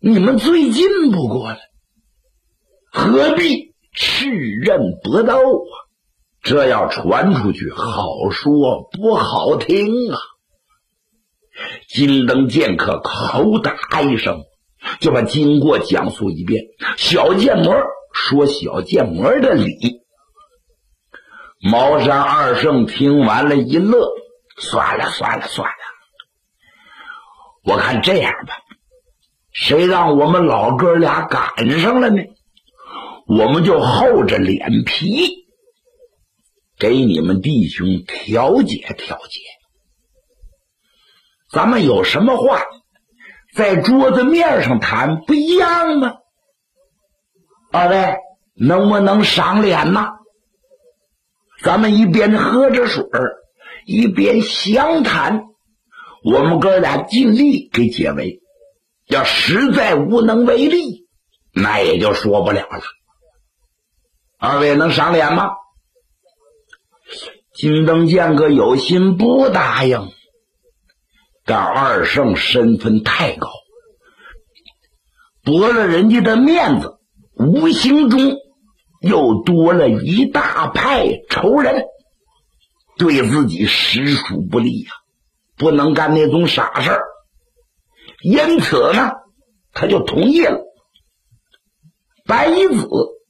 你们最近不过了，何必赤刃搏斗啊？这要传出去，好说不好听啊！金灯剑客口答一声，就把经过讲述一遍。小剑魔说小剑魔的理。茅山二圣听完了一乐，算了，我看这样吧，谁让我们老哥俩赶上了呢？我们就厚着脸皮给你们弟兄调解调解。咱们有什么话在桌子面上谈不一样吗？二位能不能赏脸呢？咱们一边喝着水一边详谈，我们哥俩尽力给解围。要实在无能为力，那也就说不了了。二位能赏脸吗？金灯剑客有心不答应，但二圣身份太高，驳了人家的面子，无形中又多了一大派仇人，对自己实属不利呀，不能干那种傻事儿。因此呢，他就同意了。白衣子